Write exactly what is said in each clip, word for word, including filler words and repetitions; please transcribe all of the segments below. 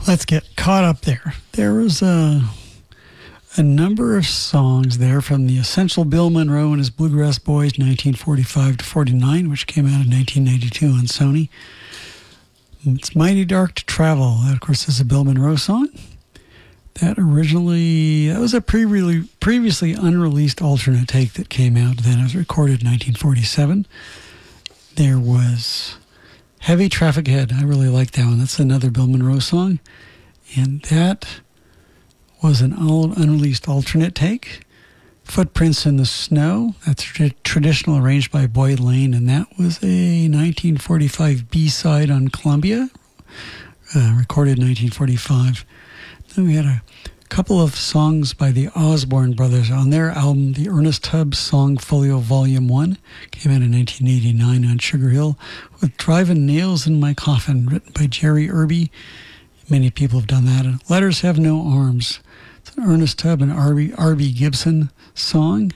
Let's get caught up there. There was a, a number of songs there from the Essential Bill Monroe and his Bluegrass Boys, nineteen forty-five to forty-nine, which came out in nineteen ninety-two on Sony. It's Mighty Dark to Travel. That, of course, is a Bill Monroe song. That originally, that was a pre previously unreleased alternate take that came out then. It was recorded in nineteen forty-seven. There was Heavy Traffic Head. I really like that one. That's another Bill Monroe song. And that was an old unreleased alternate take. Footprints in the Snow. That's tra- traditional, arranged by Boyd Lane, and that was a nineteen forty-five B-side on Columbia, uh, recorded in nineteen forty-five. Then we had a couple of songs by the Osborne Brothers on their album, the Ernest Tubbs Song Folio Volume one, came out in nineteen eighty-nine on Sugar Hill, with Driving Nails in My Coffin, written by Jerry Irby. Many people have done that. And Letters Have No Arms. It's an Ernest Tubb and R B, R B Gibson song.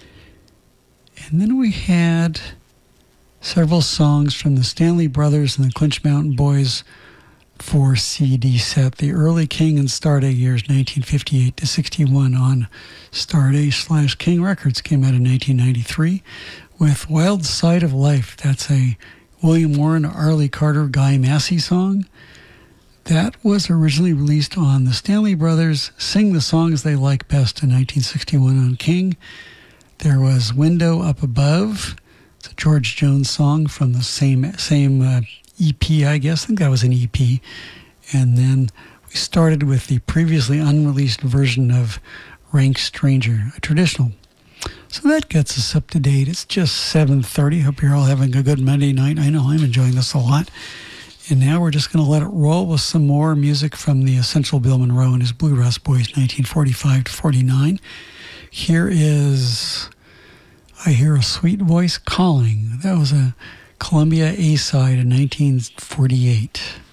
And then we had several songs from the Stanley Brothers and the Clinch Mountain Boys four C D set, the early King and Starday years, nineteen fifty-eight to sixty-one, on Starday slash King Records. Came out in nineteen ninety-three with Wild Side of Life. That's a William Warren, Arlie Carter, Guy Massey song. That was originally released on the Stanley Brothers Sing the Songs They Like Best in nineteen sixty-one on King. There was Window Up Above. It's a George Jones song from the same same uh, E P, I guess. I think that was an E P. And then we started with the previously unreleased version of Rank Stranger, a traditional. So that gets us up to date. It's just seven thirty. Hope you're all having a good Monday night. I know I'm enjoying this a lot. And now we're just going to let it roll with some more music from the Essential Bill Monroe and his Bluegrass Boys, nineteen forty-five to forty-nine. Here is I Hear a Sweet Voice Calling. That was a Columbia A-side in nineteen forty-eight.